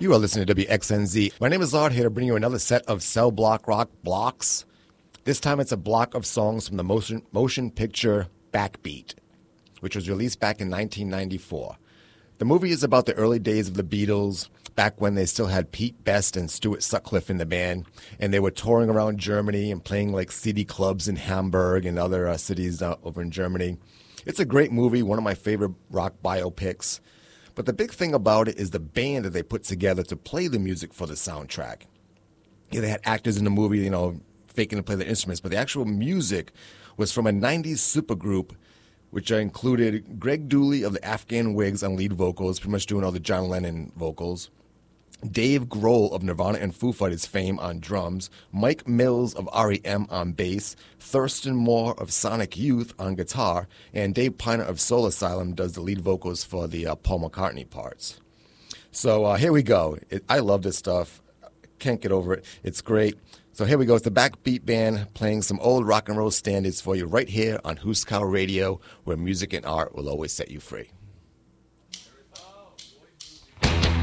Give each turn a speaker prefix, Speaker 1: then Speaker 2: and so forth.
Speaker 1: You are listening to WXNZ. My name is Lard, here to bring you another set of Cell Block Rock blocks. This time it's a block of songs from the motion picture Backbeat, which was released back in 1994. The movie is about the early days of the Beatles, back when they still had Pete Best and Stuart Sutcliffe in the band, and they were touring around Germany and playing like CD clubs in Hamburg and other cities over in Germany. It's a great movie, one of my favorite rock biopics. But the big thing about it is the band that they put together to play the music for the soundtrack. Yeah, they had actors in the movie, faking to play the instruments, but the actual music was from a 90s supergroup, which included Greg Dooley of the Afghan Wigs on lead vocals, pretty much doing all the John Lennon vocals, Dave Grohl of Nirvana and Foo Fighters fame on drums, Mike Mills of R.E.M. on bass, Thurston Moore of Sonic Youth on guitar, and Dave Piner of Soul Asylum does the lead vocals for the Paul McCartney parts. So here we go. I love this stuff. Can't get over it. It's great. So here we go. It's the Backbeat Band playing some old rock and roll standards for you right here on Huskow Radio, where music and art will always set you free.